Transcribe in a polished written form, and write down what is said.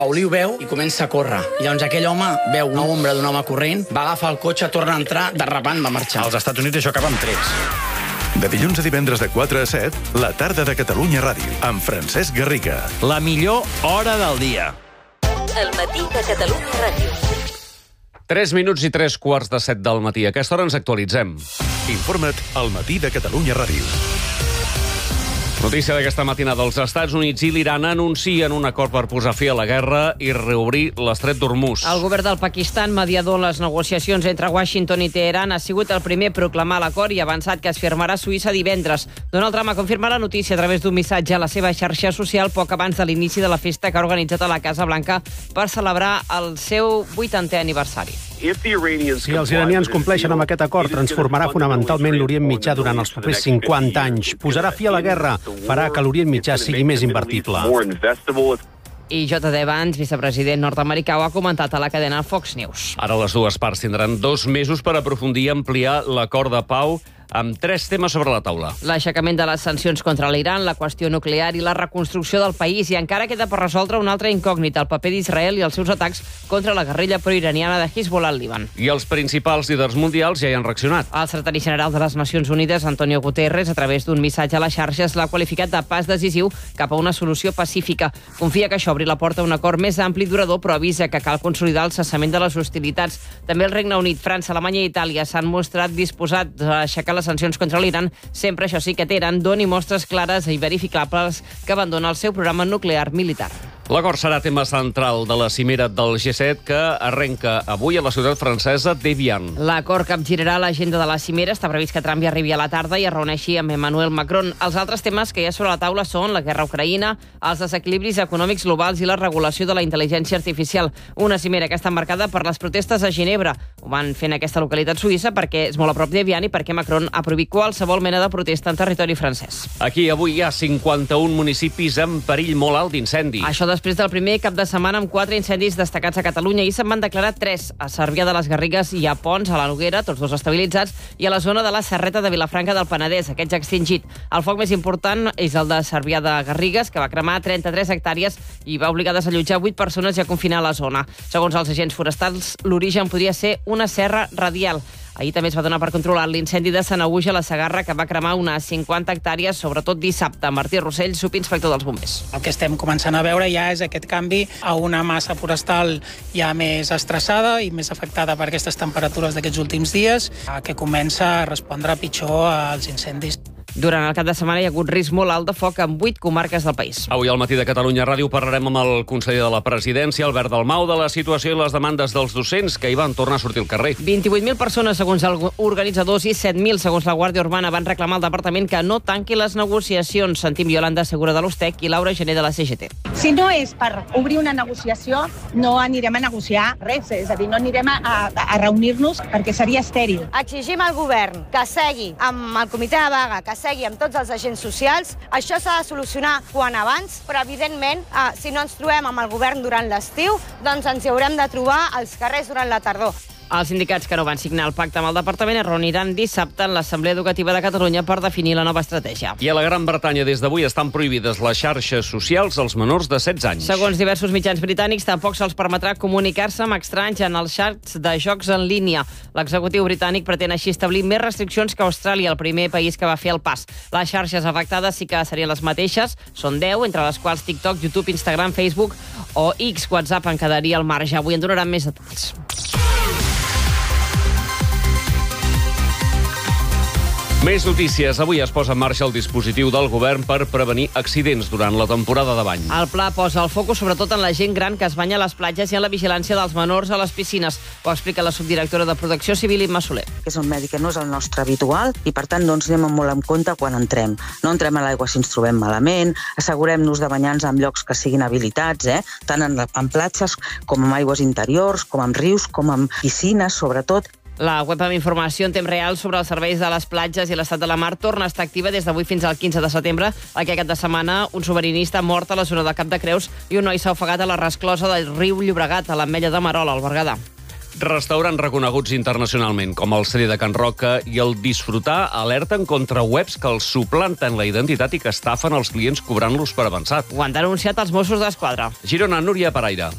Paulí ho veu i comença a córrer. I llavors aquell home veu una ombra d'un home corrent, va agafar el cotxe, torna a entrar, de repent va marxar. Als Estats Units això acaba amb trets. De dilluns a divendres de 4 a 7, la tarda de Catalunya Ràdio, amb Francesc Garriga. La millor hora del dia. El matí de Catalunya Ràdio. 3 minuts i 3 quarts de 7 del matí. A aquesta hora ens actualitzem. Informa't al matí de Catalunya Ràdio. Notícia d'aquesta matinada. Els Estats Units i l'Iran anuncien un acord per posar fi a la guerra i reobrir l'estret d'Hormuz. El govern del Pakistan, mediador en les negociacions entre Washington i Teheran, ha sigut el primer a proclamar l'acord i ha avançat que es firmarà a Suïssa divendres. Donald Trump ha confirmat la notícia a través d'un missatge a la seva xarxa social poc abans de l'inici de la festa que ha organitzat a la Casa Blanca per celebrar el seu 80è aniversari. Si els iranians compleixen amb aquest acord, transformarà fonamentalment l'Orient Mitjà durant els propers 50 anys. Posarà fi a la guerra, farà que l'Orient Mitjà sigui més invertible. I J.D. Vance, vicepresident nord-americà, ho ha comentat a la cadena Fox News. Ara les dues parts tindran 2 mesos per aprofundir i ampliar l'acord de pau amb 3 temes sobre la taula. L'aixecament de les sancions contra l'Iran, la qüestió nuclear i la reconstrucció del país. I encara queda per resoldre una altra incògnita, el paper d'Israel i els seus atacs contra la guerrilla proiraniana de Hezbollah al Líban. I els principals líders mundials ja hi han reaccionat. El secretari general de les Nacions Unides, Antonio Guterres, a través d'un missatge a les xarxes, l'ha qualificat de pas decisiu cap a una solució pacífica. Confia que això obri la porta a un acord més ampli i durador, però avisa que cal consolidar el cessament de les hostilitats. També el Regne Unit, França, Alemanya i Itàlia s'han mostrat disposats a aixecar les sancions contra l'Iran, sempre, això sí, que Teheran doni mostres clares i verificables que abandona el seu programa nuclear militar. L'acord serà tema central de la cimera del G7 que arrenca avui a la ciutat francesa d'Evian. L'acord capgirarà l'agenda de la cimera. Està previst que Trump hi arribi a la tarda i es reuneixi amb Emmanuel Macron. Els altres temes que hi ha sobre la taula són la guerra a Ucraïna, els desequilibris econòmics globals i la regulació de la intel·ligència artificial. Una cimera que està marcada per les protestes a Ginebra. Ho van fer en aquesta localitat suïssa perquè és molt a prop d'Evian i perquè Macron ha prohibit qualsevol mena de protesta en territori francès. Aquí avui hi ha 51 municipis en perill molt alt d'incendi. Això després del primer cap de setmana amb 4 incendis destacats a Catalunya i se'n van declarar 3 a Cervià de les Garrigues i a Pons, a la Noguera, tots 2 estabilitzats, i a la zona de la Serreta de Vilafranca del Penedès, aquest ja extingit. El foc més important és el de Cervià de Garrigues, que va cremar 33 hectàrees i va obligar a desallotjar 8 persones i a confinar la zona. Segons els agents forestals, l'origen podria ser una serra radial. Ahir també es va donar per controlar l'incendi de Sanaüja a la Segarra, que va cremar unes 50 hectàrees, sobretot dissabte. Martí Rossell, subinspector dels bombers. El que estem començant a veure ja és aquest canvi a una massa forestal ja més estressada i més afectada per aquestes temperatures d'aquests últims dies, que comença a respondre pitjor als incendis. Durant el cap de setmana hi ha hagut risc molt alt de foc en 8 comarques del país. Avui al matí de Catalunya Ràdio parlarem amb el conseller de la Presidència, Albert Dalmau, de la situació i les demandes dels docents que hi van tornar a sortir al carrer. 28.000 persones, segons els organitzadors, i 7.000, segons la Guàrdia Urbana, van reclamar al departament que no tanqui les negociacions. Sentim Iolanda Segura de l'Ustec i Laura Gené de la CGT. Si no és per obrir una negociació, no anirem a negociar res, és a dir, no anirem a reunir-nos perquè seria estèril. Exigim al govern que segui amb el comitè de vaga, que segui amb tots els agents socials. Això s'ha de solucionar quan abans, però evidentment, si no ens trobem amb el govern durant l'estiu, doncs ens hi haurem de trobar als carrers durant la tardor. Els sindicats que no van signar el pacte amb el departament es reuniran dissabte en l'Assemblea Educativa de Catalunya per definir la nova estratègia. I a la Gran Bretanya des d'avui estan prohibides les xarxes socials als menors de 16 anys. Segons diversos mitjans britànics, tampoc se'ls permetrà comunicar-se amb estranys en els xats de jocs en línia. L'executiu britànic pretén així establir més restriccions que Austràlia, el primer país que va fer el pas. Les xarxes afectades sí que serien les mateixes, són 10, entre les quals TikTok, YouTube, Instagram, Facebook o X, WhatsApp en quedaria al marge. Avui en donaran més detalls. Més notícies. Avui es posa en marxa el dispositiu del govern per prevenir accidents durant la temporada de bany. El pla posa el focus sobretot en la gent gran que es banya a les platges i en la vigilància dels menors a les piscines. Ho explica la subdirectora de Protecció Civil, Imma Soler. És un medi que no és el nostre habitual i, per tant, doncs, anem molt en compte quan entrem. No entrem a l'aigua si ens trobem malament, assegurem-nos de banyar-nos en llocs que siguin habilitats, tant en platges com en aigües interiors, com en rius, com en piscines, sobretot. La web amb informació en temps real sobre els serveis de les platges i l'estat de la mar torna a estar activa des d'avui fins al 15 de setembre. Aquest cap de setmana, un submarinista mort a la zona de Cap de Creus i un noi s'ha ofegat a la resclosa del riu Llobregat, a l'Ametlla de Marol, al Berguedà. Restaurants reconeguts internacionalment, com el CD de Can Roca i el Disfrutar, alerten contra webs que els suplanten la identitat i que estafen els clients cobrant-los per avançat. Ho han denunciat els Mossos d'Esquadra. Girona, Núria Paraire.